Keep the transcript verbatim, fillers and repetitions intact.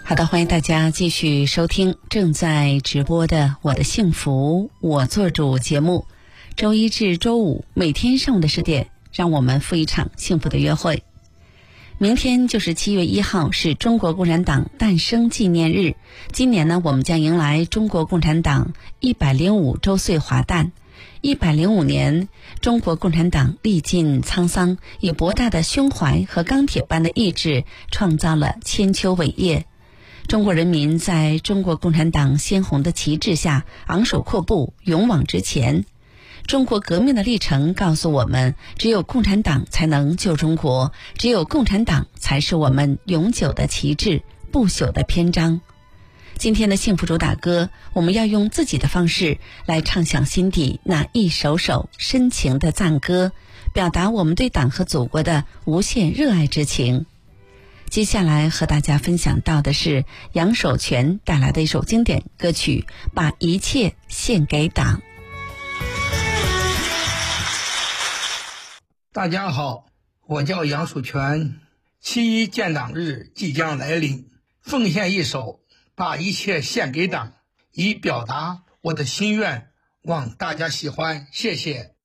好的，欢迎大家继续收听正在直播的《我的幸福我做主》节目。周一至周五每天上午的十点，让我们赴一场幸福的约会。明天就是七月一号，是中国共产党诞生纪念日。今年呢，我们将迎来中国共产党一百零五周岁华诞。一百零五年，中国共产党历尽沧桑，以博大的胸怀和钢铁般的意志，创造了千秋伟业。中国人民在中国共产党鲜红的旗帜下昂首阔步，勇往直前。中国革命的历程告诉我们，只有共产党才能救中国，只有共产党才是我们永久的旗帜，不朽的篇章。今天的幸福主打歌，我们要用自己的方式来唱响心底那一首首深情的赞歌，表达我们对党和祖国的无限热爱之情。接下来和大家分享到的是杨守全带来的一首经典歌曲《把一切献给党》。 大家好，我叫杨守全。七一建党日即将来临，奉献一首《把一切献给党》，以表达我的心愿，望大家喜欢，谢谢。